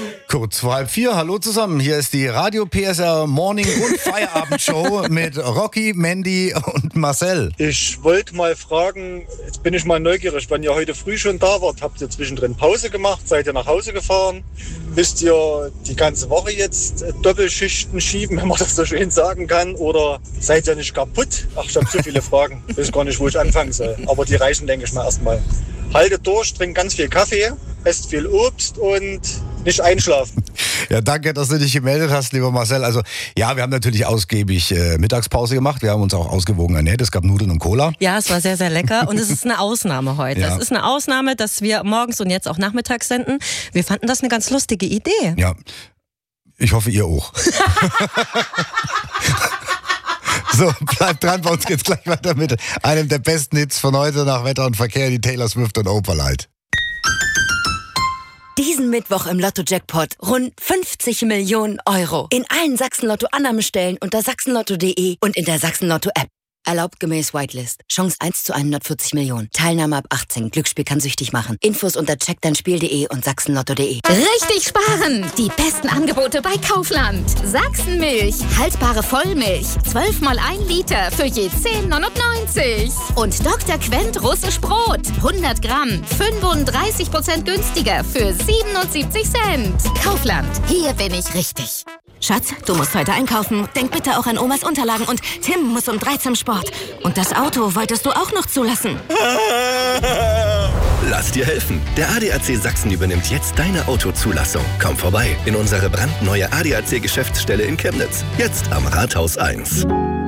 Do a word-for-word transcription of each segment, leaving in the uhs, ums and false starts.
Kurz vor halb vier, hallo zusammen. Hier ist die Radio P S R Morning- und Feierabendshow mit Rocky, Mandy und Marcel. Ich wollte mal fragen, jetzt bin ich mal neugierig, wenn ihr heute früh schon da wart, habt ihr zwischendrin Pause gemacht, seid ihr nach Hause gefahren? Müsst ihr die ganze Woche jetzt Doppelschichten schieben, wenn man das so schön sagen kann? Oder seid ihr nicht kaputt? Ach, ich habe so viele Fragen, ich weiß gar nicht, wo ich anfangen soll. Aber die reichen, denke ich mal, erstmal. Haltet durch, trinkt ganz viel Kaffee, esst viel Obst und nicht einschlafen. Ja, danke, dass du dich gemeldet hast, lieber Marcel. Also ja, wir haben natürlich ausgiebig äh, Mittagspause gemacht. Wir haben uns auch ausgewogen ernährt. Es gab Nudeln und Cola. Ja, es war sehr, sehr lecker und es ist eine Ausnahme heute. Ja. Es ist eine Ausnahme, dass wir morgens und jetzt auch nachmittags senden. Wir fanden das eine ganz lustige Idee. Ja, ich hoffe, ihr auch. So, bleibt dran, bei uns geht's gleich weiter mit einem der besten Hits von heute nach Wetter und Verkehr, die Taylor Swift und Opalite. Diesen Mittwoch im Lotto-Jackpot rund fünfzig Millionen Euro. In allen Sachsen-Lotto-Annahmestellen unter sachsenlotto punkt de und in der Sachsen-Lotto-App. Erlaubt gemäß Whitelist. Chance eins zu hundertvierzig Millionen. Teilnahme ab achtzehn. Glücksspiel kann süchtig machen. Infos unter check dein spiel punkt de und sachsenlotto punkt de. Richtig sparen! Die besten Angebote bei Kaufland. Sachsenmilch. Haltbare Vollmilch. zwölf mal ein Liter für je zehn neunundneunzig. Und Doktor Quent russisch Brot. hundert Gramm. fünfunddreißig Prozent günstiger für siebenundsiebzig Cent. Kaufland. Hier bin ich richtig. Schatz, du musst heute einkaufen. Denk bitte auch an Omas Unterlagen und Tim muss um drei zum Sport. Und das Auto wolltest du auch noch zulassen. Lass dir helfen. Der A D A C Sachsen übernimmt jetzt deine Autozulassung. Komm vorbei in unsere brandneue A D A C-Geschäftsstelle in Chemnitz. Jetzt am Rathaus eins.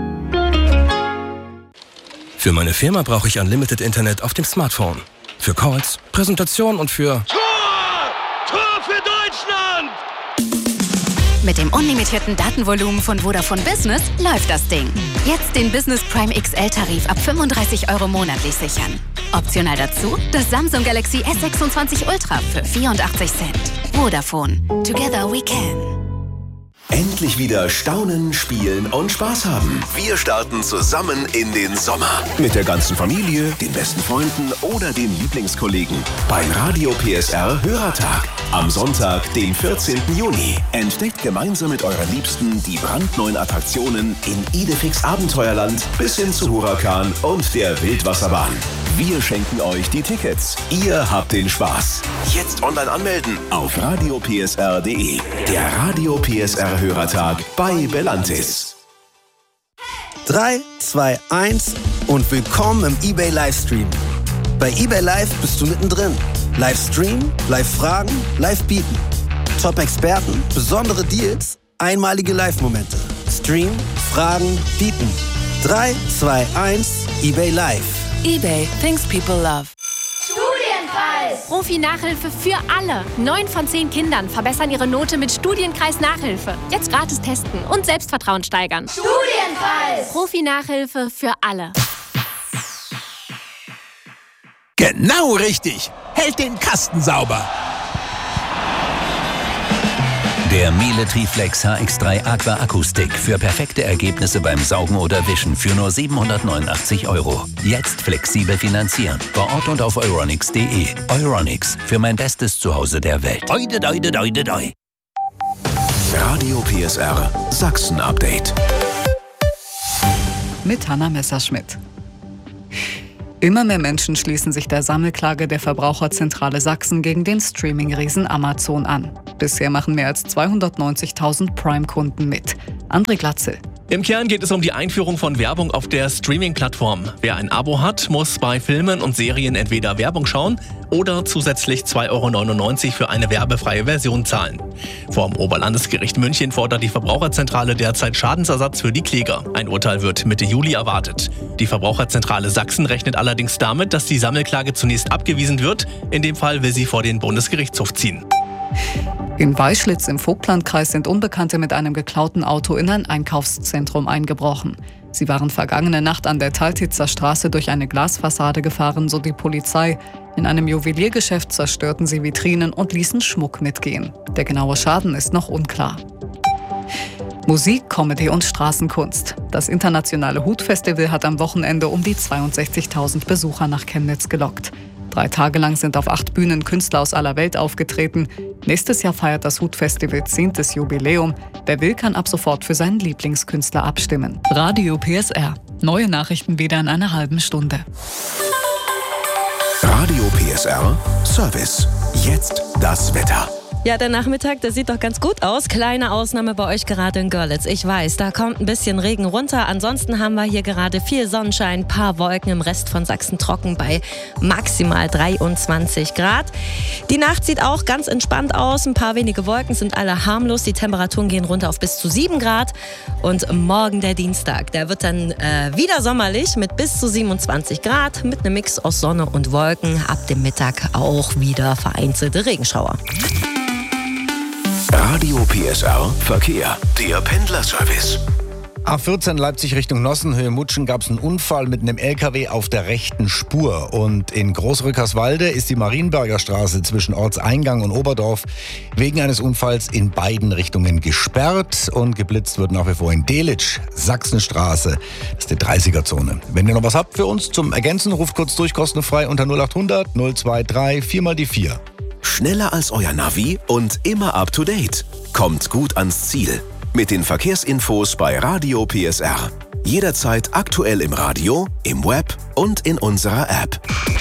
Für meine Firma brauche ich Unlimited Internet auf dem Smartphone. Für Calls, Präsentation und für... Tor! Tor für Deutschland! Mit dem unlimitierten Datenvolumen von Vodafone Business läuft das Ding. Jetzt den Business Prime X L-Tarif ab fünfunddreißig Euro monatlich sichern. Optional dazu das Samsung Galaxy S sechsundzwanzig Ultra für vierundachtzig Cent. Vodafone. Together we can. Endlich wieder staunen, spielen und Spaß haben. Wir starten zusammen in den Sommer. Mit der ganzen Familie, den besten Freunden oder den Lieblingskollegen. Beim Radio P S R Hörertag. Am Sonntag, den vierzehnten Juni. Entdeckt gemeinsam mit euren Liebsten die brandneuen Attraktionen in Idefix Abenteuerland bis hin zu Huracan und der Wildwasserbahn. Wir schenken euch die Tickets. Ihr habt den Spaß. Jetzt online anmelden auf radio p s r punkt de. Der Radio P S R Hörertag bei Belantis. drei, zwei, eins und willkommen im eBay Livestream. Bei eBay Live bist du mittendrin. Live streamen, live fragen, live bieten. Top-Experten, besondere Deals, einmalige Live-Momente. Stream, fragen, bieten. drei, zwei, eins, eBay Live. eBay, things people love. Studienkreis! Profi-Nachhilfe für alle. Neun von zehn Kindern verbessern ihre Note mit Studienkreis-Nachhilfe. Jetzt gratis testen und Selbstvertrauen steigern. Studienkreis! Profi-Nachhilfe für alle. Genau richtig! Hält den Kasten sauber! Der Miele Triflex H X drei Aqua Akku-Stick für perfekte Ergebnisse beim Saugen oder Wischen für nur siebenhundertneunundachtzig Euro. Jetzt flexibel finanzieren. Vor Ort und auf euronics punkt de. Euronics, für mein bestes Zuhause der Welt. Oide, oide, oide, oide. Radio P S R Sachsen Update. Mit Hanna Messerschmidt. Immer mehr Menschen schließen sich der Sammelklage der Verbraucherzentrale Sachsen gegen den Streaming-Riesen Amazon an. Bisher machen mehr als zweihundertneunzigtausend Prime-Kunden mit. André Glatzel. Im Kern geht es um die Einführung von Werbung auf der Streaming-Plattform. Wer ein Abo hat, muss bei Filmen und Serien entweder Werbung schauen oder zusätzlich zwei Euro neunundneunzig für eine werbefreie Version zahlen. Vom Oberlandesgericht München fordert die Verbraucherzentrale derzeit Schadensersatz für die Kläger. Ein Urteil wird Mitte Juli erwartet. Die Verbraucherzentrale Sachsen rechnet allerdings damit, dass die Sammelklage zunächst abgewiesen wird. In dem Fall will sie vor den Bundesgerichtshof ziehen. In Weischlitz im Vogtlandkreis sind Unbekannte mit einem geklauten Auto in ein Einkaufszentrum eingebrochen. Sie waren vergangene Nacht an der Taltitzer Straße durch eine Glasfassade gefahren, so die Polizei. In einem Juweliergeschäft zerstörten sie Vitrinen und ließen Schmuck mitgehen. Der genaue Schaden ist noch unklar. Musik, Comedy und Straßenkunst. Das internationale Hut-Festival hat am Wochenende um die zweiundsechzigtausend Besucher nach Chemnitz gelockt. Drei Tage lang sind auf acht Bühnen Künstler aus aller Welt aufgetreten. Nächstes Jahr feiert das Hut-Festival zehntes Jubiläum. Wer will, kann ab sofort für seinen Lieblingskünstler abstimmen. Radio P S R. Neue Nachrichten wieder in einer halben Stunde. Radio P S R Service. Jetzt das Wetter. Ja, der Nachmittag, der sieht doch ganz gut aus. Kleine Ausnahme bei euch gerade in Görlitz. Ich weiß, da kommt ein bisschen Regen runter. Ansonsten haben wir hier gerade viel Sonnenschein, paar Wolken, im Rest von Sachsen trocken bei maximal dreiundzwanzig Grad. Die Nacht sieht auch ganz entspannt aus. Ein paar wenige Wolken sind alle harmlos. Die Temperaturen gehen runter auf bis zu sieben Grad. Und morgen der Dienstag, der wird dann äh, wieder sommerlich mit bis zu siebenundzwanzig Grad. Mit einem Mix aus Sonne und Wolken. Ab dem Mittag auch wieder vereinzelte Regenschauer. Radio P S R Verkehr. Der Pendlerservice. A vierzehn Leipzig Richtung Nossen, Höhe Mutschen, gab es einen Unfall mit einem L K W auf der rechten Spur. Und in Großrückerswalde ist die Marienberger Straße zwischen Ortseingang und Oberdorf wegen eines Unfalls in beiden Richtungen gesperrt. Und geblitzt wird nach wie vor in Delitzsch, Sachsenstraße. Das ist die dreißiger-Zone. Wenn ihr noch was habt für uns zum Ergänzen, ruft kurz durch, kostenfrei unter null achthundert null zweiundzwanzig vier mal die vier. Schneller als euer Navi und immer up to date. Kommt gut ans Ziel. Mit den Verkehrsinfos bei Radio P S R. Jederzeit aktuell im Radio, im Web und in unserer App.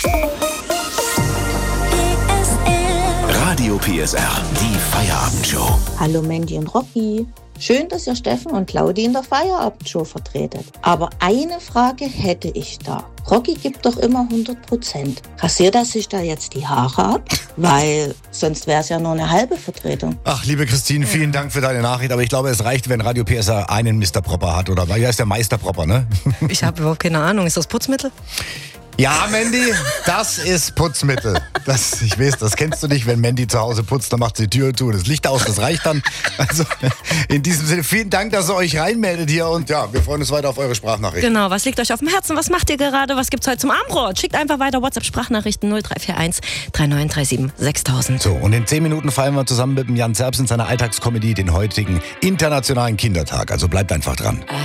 Radio P S R, die Feierabendshow. Hallo Mandy und Rocky. Schön, dass ihr Steffen und Claudi in der Feierabendshow vertretet. Aber eine Frage hätte ich da. Rocky gibt doch immer hundert Prozent. Rasiert er sich da jetzt die Haare ab? Weil sonst wäre es ja nur eine halbe Vertretung. Ach, liebe Christine, vielen Dank für deine Nachricht. Aber ich glaube, es reicht, wenn Radio P S R einen Mister Propper hat. Oder wie heißt der Meister Propper, ne? Ich habe überhaupt keine Ahnung. Ist das Putzmittel? Ja, Mandy, das ist Putzmittel. Das, ich weiß, das kennst du nicht, wenn Mandy zu Hause putzt, dann macht sie die Tür zu, das Licht aus, das reicht dann. Also in diesem Sinne, vielen Dank, dass ihr euch reinmeldet hier und ja, wir freuen uns weiter auf eure Sprachnachrichten. Genau, was liegt euch auf dem Herzen, was macht ihr gerade, was gibt's heute zum Abendbrot? Schickt einfach weiter WhatsApp-Sprachnachrichten null drei vier eins drei neun drei sieben sechstausend. So, und in zehn Minuten feiern wir zusammen mit dem Jan Zerbs in seiner Alltagskomödie den heutigen Internationalen Kindertag, also bleibt einfach dran.